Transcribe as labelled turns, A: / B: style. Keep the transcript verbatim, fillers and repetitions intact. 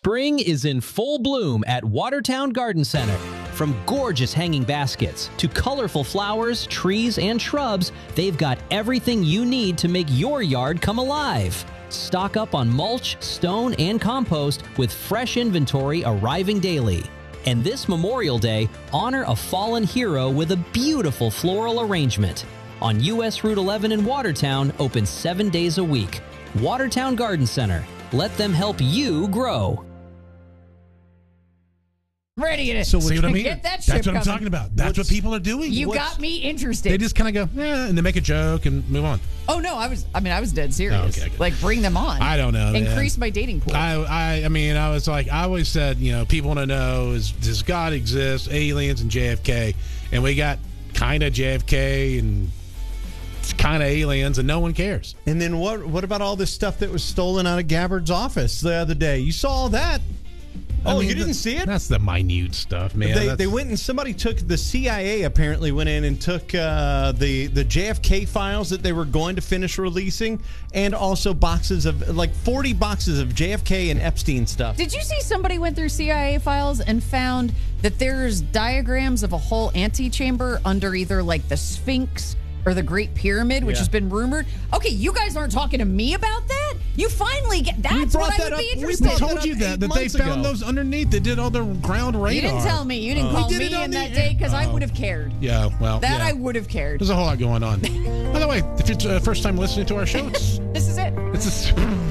A: Spring is in full bloom at Watertown Garden Center. From gorgeous hanging baskets to colorful flowers, trees, and shrubs, they've got everything you need to make your yard come alive. Stock up on mulch, stone, and compost with fresh inventory arriving daily. And this Memorial Day, honor a fallen hero with a beautiful floral arrangement. On U S Route eleven in Watertown, open seven days a week. Watertown Garden Center. Let them help you grow.
B: Ready to
C: So what
B: get
C: I mean?
B: that
C: That's
B: ship
C: what I'm
B: coming.
C: talking about. That's
D: What's-
C: what people are doing.
B: You
C: What's-
B: got me interested.
C: They just kind of go, yeah, and they make a joke and move on.
B: oh no, I was. I mean, I was dead serious.
C: Oh, okay, okay.
B: Like, bring them on.
C: I don't know, man.
B: Increase my dating pool.
C: I, I, I mean, I was like, I always said, you know, people want to know is does God exist, aliens, and J F K, and we got kind of J F K and kind of aliens, and no one cares.
D: And then what What about all this stuff that was stolen out of Gabbard's office the other day? You saw all that?
C: I
D: Oh,
C: mean,
D: you didn't
C: the-
D: see it?
C: That's the minute stuff, man.
D: They,
C: That's-
D: they went and somebody took the C I A apparently went in and took uh, the the J F K files that they were going to finish releasing, and also boxes of like forty boxes of J F K and Epstein stuff.
B: Did you see somebody went through C I A files and found that there's diagrams of a whole antechamber under either like the Sphinx or the Great Pyramid, which
D: Yeah.
B: has been rumored? Okay, you guys aren't talking to me about that? You finally get that's
D: We
B: what
D: brought
B: I
D: that
B: would
D: up-
B: be
D: we
B: interested
C: We
D: brought
B: in.
C: told
D: that
C: you
D: up
C: that
D: eight
C: that they
D: months
C: found
D: ago.
C: those underneath. They did all the ground radar.
B: You didn't tell me. You didn't
C: We
B: call
C: did
B: me
C: it on
B: in
C: the
B: that
C: air.
B: day because I
C: Oh.
B: would have cared.
C: Yeah, well,
B: That
C: yeah.
B: I would have cared.
C: There's a whole lot going on. By the way, if it's uh, first time listening to our show, it's
B: This is it.
C: it's a